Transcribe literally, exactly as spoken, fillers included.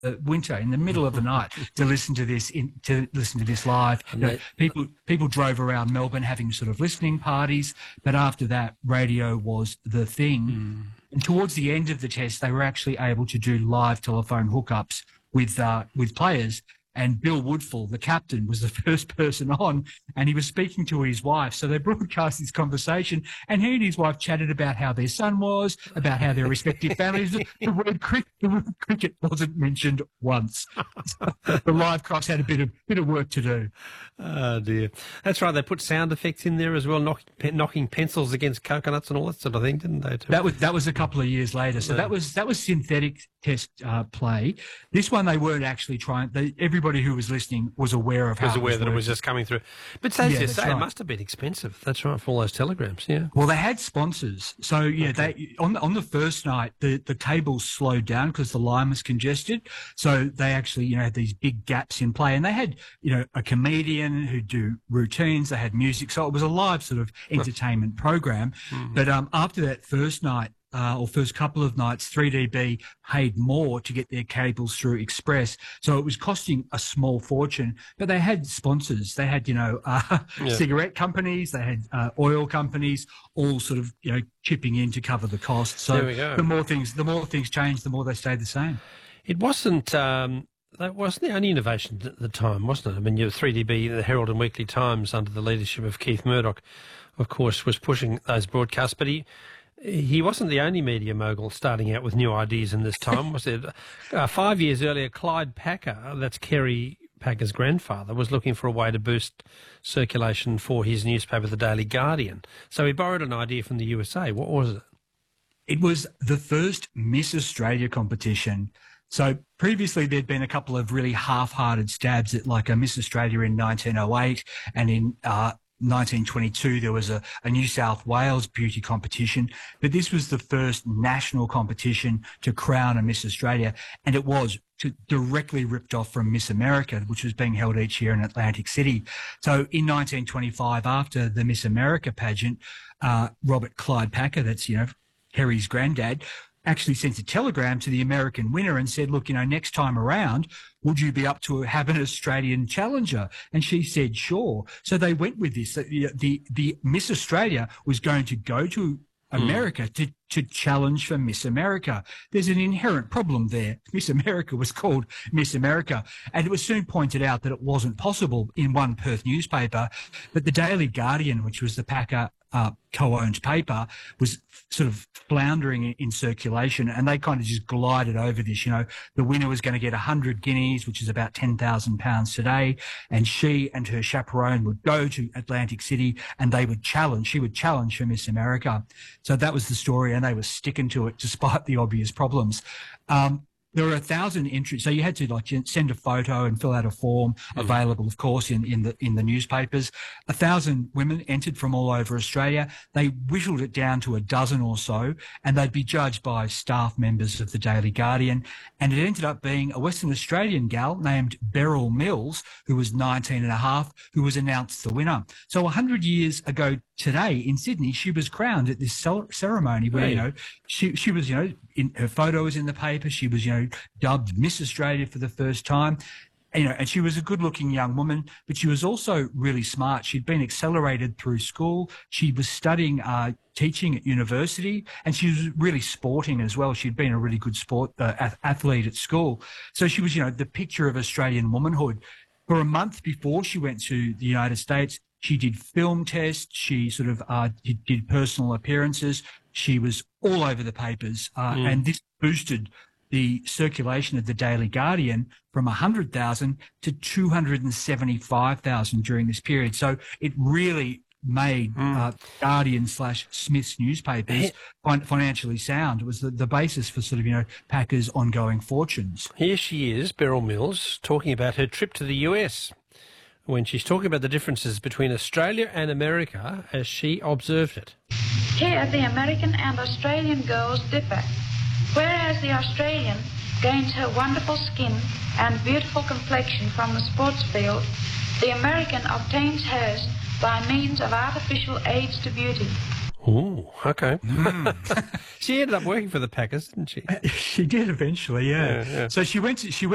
the winter, in the middle of the night, to listen to this in, to listen to this live. You know, people people drove around Melbourne having sort of listening parties, but after that, radio was the thing. Mm. And towards the end of the test, they were actually able to do live telephone hookups with uh, with players. And Bill Woodfull, the captain, was the first person on, and he was speaking to his wife. So they broadcast this conversation, and he and his wife chatted about how their son was, about how their respective families. The word cricket, the word cricket wasn't mentioned once. So the live cross had a bit of bit of work to do. Oh dear, that's right. They put sound effects in there as well, knock, pe knocking pencils against coconuts and all that sort of thing, didn't they? Too? That was that was a couple of years later. So yeah. that was that was synthetic test uh, play. This one they weren't actually trying. They, everybody who was listening was aware of how was aware it was that working. it was just coming through. But as yeah, you say, right. it must have been expensive. That's right, for all those telegrams. Yeah. Well, they had sponsors. So yeah, okay. they on the, on the first night the the cables slowed down because the line was congested. So they actually you know had these big gaps in play, and they had you know a comedian who'd do routines. They had music, so it was a live sort of entertainment program. Mm-hmm. But um, after that first night. Uh, or first couple of nights, three D B paid more to get their cables through Express. So it was costing a small fortune, but they had sponsors. They had, you know, uh, yeah. cigarette companies, they had uh, oil companies, all sort of, you know, chipping in to cover the cost. So there we go. the more things, the more things changed, the more they stayed the same. It wasn't, um, that wasn't the only innovation at the time, wasn't it? I mean, your three D B, the Herald and Weekly Times, under the leadership of Keith Murdoch, of course, was pushing those broadcasts, but he, He wasn't the only media mogul starting out with new ideas in this time, was it? Uh, five years earlier, Clyde Packer, that's Kerry Packer's grandfather, was looking for a way to boost circulation for his newspaper, The Daily Guardian. So he borrowed an idea from the U S A. What was it? It was the first Miss Australia competition. So previously there'd been a couple of really half-hearted stabs at like a Miss Australia in nineteen oh eight and in uh, nineteen twenty-two, there was a, a New South Wales beauty competition, but this was the first national competition to crown a Miss Australia, and it was to, directly ripped off from Miss America, which was being held each year in Atlantic City. So in nineteen twenty-five, after the Miss America pageant, uh, Robert Clyde Packer, that's, you know, Harry's granddad, actually sent a telegram to the American winner and said, look, you know, next time around, would you be up to have an Australian challenger? And she said, sure. So they went with this. The, the, the Miss Australia was going to go to America mm. to, to challenge for Miss America. There's an inherent problem there. Miss America was called Miss America. And it was soon pointed out that it wasn't possible in one Perth newspaper. But the Daily Guardian, which was the Packer uh, co-owned paper, was sort of floundering in, in circulation, and they kind of just glided over this. You know, the winner was going to get one hundred guineas, which is about ten thousand pounds today, and she and her chaperone would go to Atlantic City and they would challenge, she would challenge for Miss America. So that was the story, and they were sticking to it despite the obvious problems. Um, There were a thousand entries, so you had to like send a photo and fill out a form, mm. available, of course, in, in the in the newspapers. A thousand women entered from all over Australia. They whittled it down to a dozen or so, and they'd be judged by staff members of the Daily Guardian. And it ended up being a Western Australian gal named Beryl Mills, who was nineteen and a half, who was announced the winner. So a hundred years ago today in Sydney, she was crowned at this ceremony where, you know, she she was, you know, in her photo was in the paper. She was, you know, dubbed Miss Australia for the first time. You know, and she was a good-looking young woman, but she was also really smart. She'd been accelerated through school. She was studying uh, teaching at university, and she was really sporting as well. She'd been a really good sport uh, athlete at school. So she was, you know, the picture of Australian womanhood. For a month before she went to the United States, she did film tests. She sort of uh, did, did personal appearances. She was all over the papers, uh, mm. and this boosted the circulation of the Daily Guardian from one hundred thousand to two hundred seventy-five thousand during this period. So it really made mm. uh, Guardian slash Smith's newspapers fin- financially sound. It was the, the basis for sort of, you know, Packer's ongoing fortunes. Here she is, Beryl Mills, talking about her trip to the U S when she's talking about the differences between Australia and America as she observed it. Here, the American and Australian girls differ. Whereas the Australian gains her wonderful skin and beautiful complexion from the sports field, the American obtains hers by means of artificial aids to beauty. Ooh, okay. Mm. She ended up working for the Packers, didn't she? She did eventually, yeah. yeah, yeah. So she went to, she went